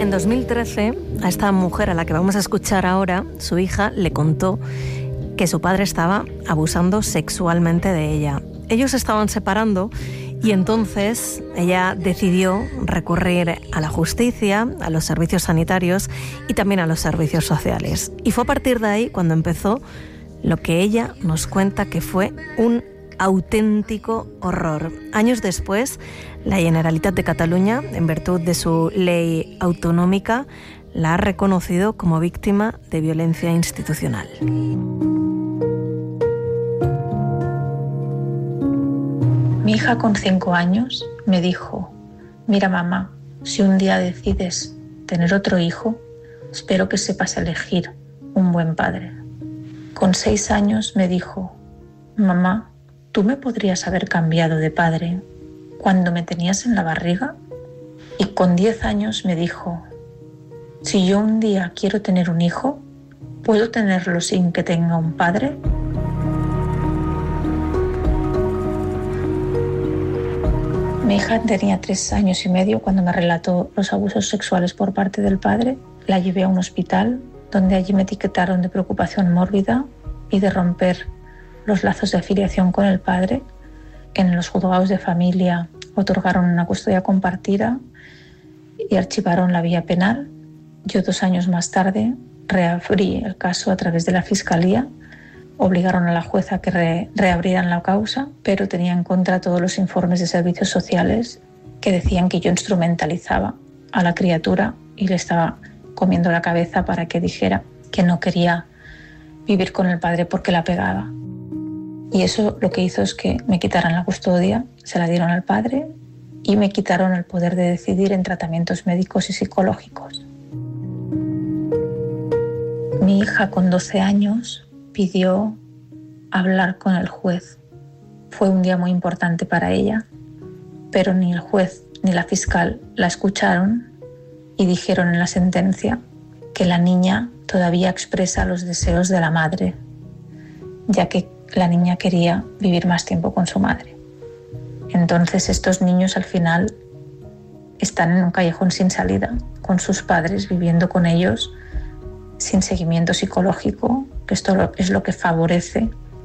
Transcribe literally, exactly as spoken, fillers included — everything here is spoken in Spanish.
En dos mil trece, a esta mujer a la que vamos a escuchar ahora, su hija le contó que su padre estaba abusando sexualmente de ella. Ellos se estaban separando y entonces ella decidió recurrir a la justicia, a los servicios sanitarios y también a los servicios sociales. Y fue a partir de ahí cuando empezó lo que ella nos cuenta que fue un auténtico horror. Años después, la Generalitat de Cataluña, en virtud de su ley autonómica, la ha reconocido como víctima de violencia institucional. Mi hija con cinco años me dijo: mira mamá, si un día decides tener otro hijo, espero que sepas elegir un buen padre. Con seis años me dijo: mamá, ¿tú me podrías haber cambiado de padre cuando me tenías en la barriga? Y con diez años me dijo: si yo un día quiero tener un hijo, ¿puedo tenerlo sin que tenga un padre? Mi hija tenía tres años y medio cuando me relató los abusos sexuales por parte del padre. La llevé a un hospital donde allí me etiquetaron de preocupación mórbida y de romper los lazos de afiliación con el padre. En los juzgados de familia otorgaron una custodia compartida y archivaron la vía penal. Yo, dos años más tarde, reabrí el caso a través de la Fiscalía. Obligaron a la jueza a que re- reabrieran la causa, pero tenía en contra todos los informes de servicios sociales que decían que yo instrumentalizaba a la criatura y le estaba comiendo la cabeza para que dijera que no quería vivir con el padre porque la pegaba. Y eso lo que hizo es que me quitaran la custodia, se la dieron al padre y me quitaron el poder de decidir en tratamientos médicos y psicológicos. Mi hija con doce años pidió hablar con el juez. Fue un día muy importante para ella, pero ni el juez ni la fiscal la escucharon y dijeron en la sentencia que la niña todavía expresa los deseos de la madre, ya que la niña quería vivir más tiempo con su madre. Entonces estos niños al final están en un callejón sin salida, con sus padres viviendo con ellos sin seguimiento psicológico, que esto es lo que favorece